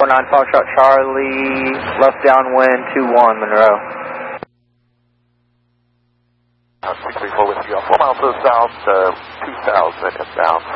49 Foxtrot Charlie, left downwind 21 Monroe. 634 with you, 4 miles to the south, 2000 inbound.